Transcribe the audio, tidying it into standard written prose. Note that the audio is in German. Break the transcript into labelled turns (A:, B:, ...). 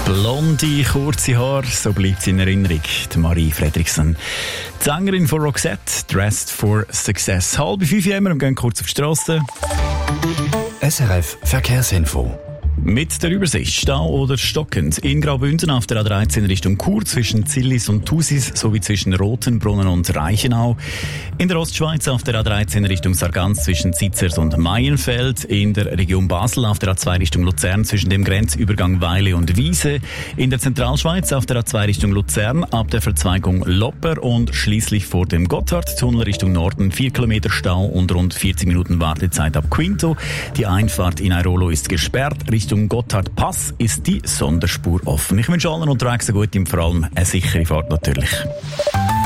A: Blonde, kurze Haare, so bleibt sie in Erinnerung, die Marie Fredriksson. Die Sängerin von Roxette, Dressed for Success. 4:30 haben wir und gehen kurz auf die Strasse.
B: SRF Verkehrsinfo.
A: Mit der Übersicht Stau oder stockend in Graubünden auf der A13 Richtung Chur zwischen Zillis und Thusis sowie zwischen Rotenbrunnen und Reichenau. In der Ostschweiz auf der A13 Richtung Sargans zwischen Zitzers und Maienfeld. In der Region Basel auf der A2 Richtung Luzern zwischen dem Grenzübergang Weile und Wiese. In der Zentralschweiz auf der A2 Richtung Luzern ab der Verzweigung Lopper und schließlich vor dem Gotthardtunnel Richtung Norden 4 Kilometer Stau und rund 40 Minuten Wartezeit ab Quinto. Die Einfahrt in Airolo ist gesperrt. Richtung Gotthardpass ist die Sonderspur offen. Ich wünsche allen unterwegs eine gute und vor allem eine sichere Fahrt natürlich.